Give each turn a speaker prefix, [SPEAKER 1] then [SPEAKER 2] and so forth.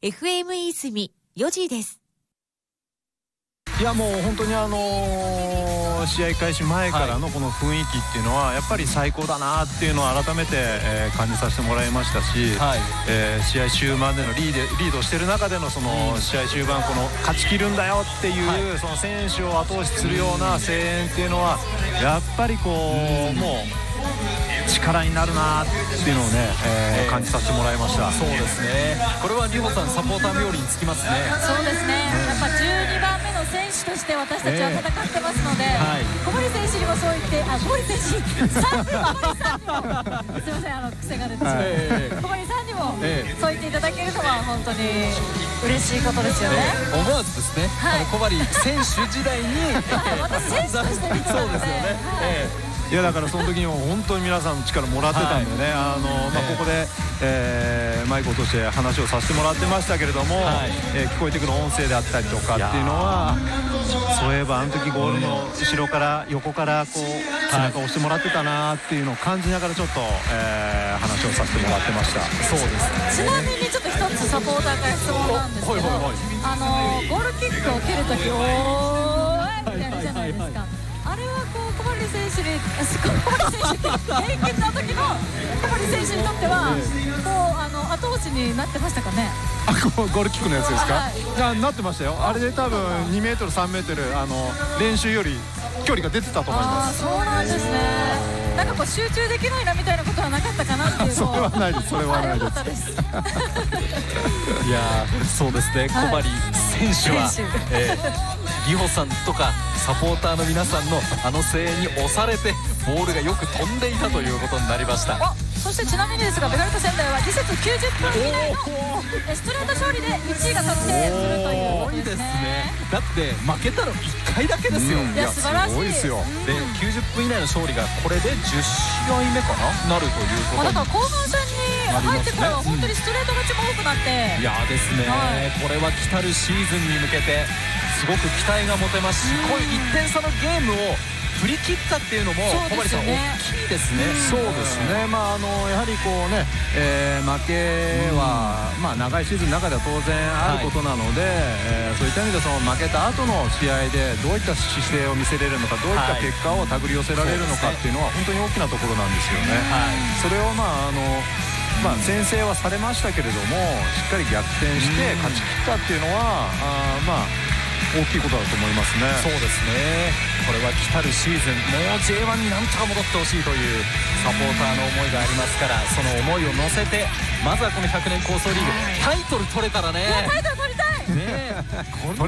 [SPEAKER 1] FM 泉4時です。
[SPEAKER 2] いやもう本当に試合開始前からのこの雰囲気っていうのはやっぱり最高だなっていうのを改めて感じさせてもらいましたし、試合終盤でのリードしてる中でのその試合終盤この勝ち切るんだよっていうその選手を後押しするような声援っていうのはやっぱりこうもう力になるなっていうのをね、感じさせてもらいました。
[SPEAKER 3] そうですね。これは里穂さんサポーター冥利につきますね。
[SPEAKER 4] そうですね。やっぱ12番目の選手として私たちは戦ってますので、小堀選手にもそう言って小堀選手すいません癖が出てしまって小堀さんにもそう言っていただけるのは本当に嬉しいことですよね。
[SPEAKER 3] 思わずですね、小堀選手時代に
[SPEAKER 4] 私選手として見てたので、そうですよ
[SPEAKER 3] ね。
[SPEAKER 2] いやだからその時にも本当に皆さんの力もらってたんでね、ここで、マイクを通して話をさせてもらってましたけれども、聞こえてくる音声であったりとかっていうのはそういえばあの時ゴールの後ろから横からこう背中を押してもらってたなっていうのを感じながらちょっと、話をさせてもらってました。
[SPEAKER 3] そうです
[SPEAKER 4] ちなみにちょっと一つサポーターから質問なんですけど、ゴールキックを蹴るときおーいみたいなじゃないですか。あれはこう小堀選手に平均の時の小堀選手にとってはこう後押しになってましたかね。
[SPEAKER 2] ゴールキックのやつですか。なってましたよ。あれで多分2メートル3メートル練習より距離が出てたと思います。
[SPEAKER 4] そうなんですね。なんかこう集中できないなみたいなことはなかったかなっていうの
[SPEAKER 2] それはないです。それはないです。
[SPEAKER 3] いやそうですね。小堀選手は里穂さんとかサポーターの皆さんの声援に押されてボールがよく飛んでいたということになりました。
[SPEAKER 4] そしてちなみにですがベガルタ仙台は次節90分以内のストレート勝利で1位が確定するということですね。
[SPEAKER 3] だって負けたの1回だけですよ。
[SPEAKER 4] いや素晴らしい
[SPEAKER 2] ですよ。
[SPEAKER 3] で90分以内の勝利がこれで10試合目かなるということ
[SPEAKER 4] だから後半戦に入ってからは本当にストレート勝ちも多くなって、
[SPEAKER 3] いやですね、これは来たるシーズンに向けてすごく期待が持てますし、こういう1点差のゲームを振り切ったっていうのも小堀さん大きいですね。
[SPEAKER 2] そうですね。やはりこうね、負けは長いシーズンの中では当然あることなので、そういった意味でその負けた後の試合でどういった姿勢を見せれるのか、どういった結果を手繰り寄せられるのかっていうのは本当に大きなところなんですよね。それを先制はされましたけれどもしっかり逆転して勝ち切ったっていうのは大きいことだと思いますね。
[SPEAKER 3] そうですね。これは来たるシーズンもう J1 になんとか戻ってほしいというサポーターの思いがありますから、その思いを乗せてまずはこの100年構想リーグタイトル取れたらね。
[SPEAKER 4] タイトル取りたいね。